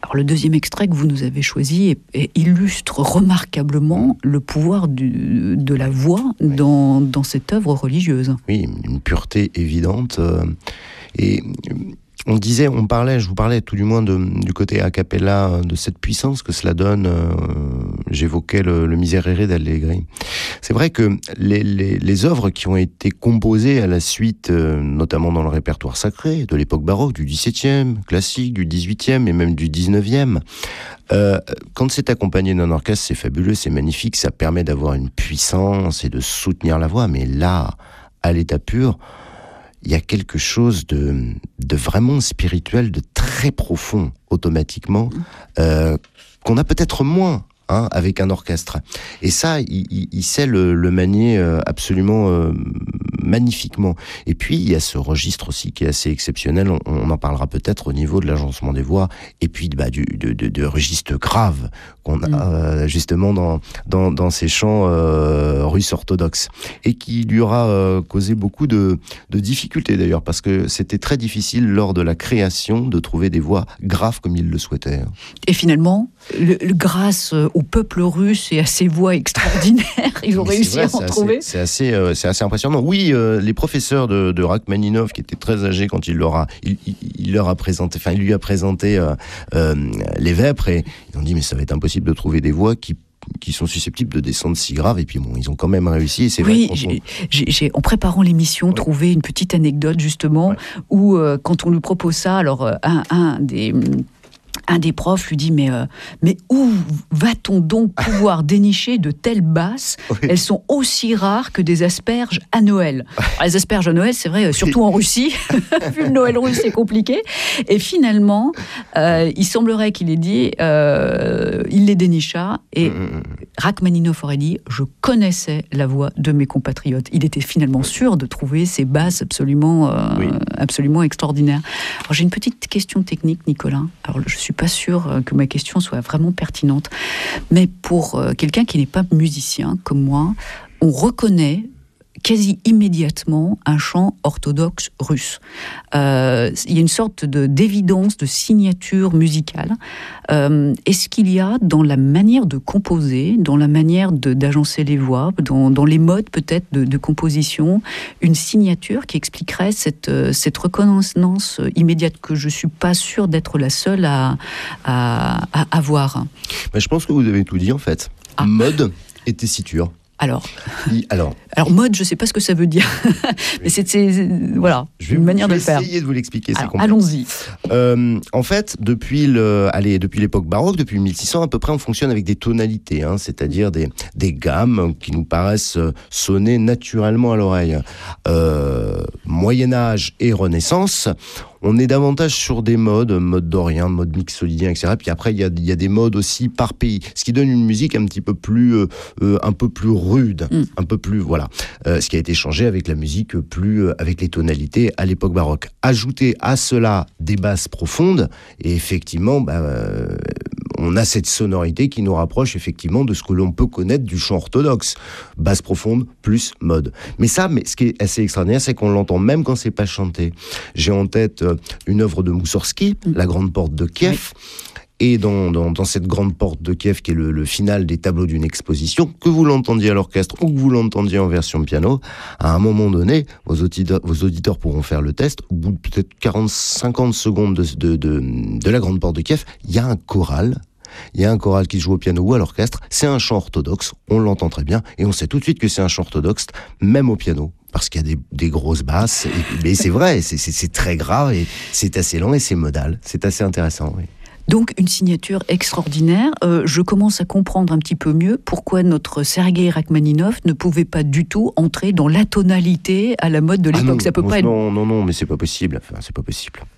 Alors le deuxième extrait que vous nous avez choisi illustre remarquablement le pouvoir de la voix dans cette œuvre religieuse. Oui, une pureté évidente. Et je vous parlais tout du moins du côté a cappella, de cette puissance que cela donne. J'évoquais le Miserere d'Allegri. C'est vrai que les œuvres qui ont été composées à la suite, notamment dans le répertoire sacré de l'époque baroque, du XVIIe, classique, du XVIIIe et même du XIXe, quand c'est accompagné d'un orchestre, c'est fabuleux, c'est magnifique, ça permet d'avoir une puissance et de soutenir la voix. Mais là, à l'état pur, il y a quelque chose de vraiment spirituel, de très profond, automatiquement, qu'on a peut-être moins avec un orchestre. Et ça, il sait le manier absolument magnifiquement. Et puis, il y a ce registre aussi qui est assez exceptionnel, on en parlera peut-être au niveau de l'agencement des voix, et puis de registre grave qu'on a justement dans ces chants russes orthodoxes, et qui lui aura causé beaucoup de difficultés d'ailleurs, parce que c'était très difficile lors de la création de trouver des voix graves comme il le souhaitait. Et finalement, grâce au peuple russe et à ses voix extraordinaires, ils ont réussi à en trouver. C'est assez impressionnant. Oui, les professeurs de Rachmaninov, qui étaient très âgés quand il lui a présenté les vêpres, et ils ont dit mais ça va être impossible de trouver des voix qui sont susceptibles de descendre si grave, et puis bon, ils ont quand même réussi, et c'est vrai. J'ai en préparant l'émission trouvé une petite anecdote justement où quand on nous propose ça, alors un des profs lui dit mais où va-t-on donc pouvoir dénicher de telles basses ? Elles sont aussi rares que des asperges à Noël. Alors, les asperges à Noël, c'est vrai, surtout en Russie, vu le Noël russe, c'est compliqué. Et finalement, il semblerait qu'il ait dit, il les dénicha, et Rachmaninov aurait dit, je connaissais la voix de mes compatriotes. Il était finalement sûr de trouver ces basses absolument extraordinaires. Alors, j'ai une petite question technique, Nicolas. Alors, je suis pas sûre que ma question soit vraiment pertinente, mais pour quelqu'un qui n'est pas musicien comme moi, on reconnaît quasi immédiatement un chant orthodoxe russe. Il y a une sorte d'évidence, de signature musicale. Est-ce qu'il y a dans la manière de composer, dans la manière d'agencer les voix, dans les modes peut-être de composition, une signature qui expliquerait cette reconnaissance immédiate que je ne suis pas sûre d'être la seule à avoir? Je pense que vous avez tout dit en fait. Mode et tessiture. Alors, mode, je ne sais pas ce que ça veut dire, mais c'est voilà, une manière de le faire. Je vais essayer de vous l'expliquer. Alors, allons-y. En fait, depuis l'époque baroque, depuis 1600 à peu près, on fonctionne avec des tonalités, c'est-à-dire des gammes qui nous paraissent sonner naturellement à l'oreille. Moyen-Âge et Renaissance, on est davantage sur des mode dorien, mode mixolydien, etc. Puis après, il y a des modes aussi par pays, ce qui donne une musique un petit peu plus, un peu plus rude, un peu plus, voilà. Ce qui a été changé avec la musique avec les tonalités à l'époque baroque. Ajouter à cela des basses profondes, et effectivement, on a cette sonorité qui nous rapproche effectivement de ce que l'on peut connaître du chant orthodoxe. Basse profonde plus mode. Mais ce qui est assez extraordinaire, c'est qu'on l'entend même quand c'est pas chanté. J'ai en tête une œuvre de Moussorgsky, La Grande Porte de Kiev. Et dans cette Grande Porte de Kiev, qui est le final des tableaux d'une exposition, que vous l'entendiez à l'orchestre ou que vous l'entendiez en version piano, à un moment donné, vos auditeurs pourront faire le test, au bout de peut-être 40-50 secondes de la Grande Porte de Kiev, il y a un choral. Il y a un choral qui joue au piano ou à l'orchestre, c'est un chant orthodoxe, on l'entend très bien, et on sait tout de suite que c'est un chant orthodoxe, même au piano, parce qu'il y a des grosses basses, mais c'est vrai, c'est très grave, et c'est assez lent, et c'est modal, c'est assez intéressant, oui. Donc une signature extraordinaire. Je commence à comprendre un petit peu mieux pourquoi notre Sergueï Rachmaninov ne pouvait pas du tout entrer dans la tonalité à la mode de l'époque. Ça peut pas être... Non, mais c'est pas possible. Enfin, c'est pas possible.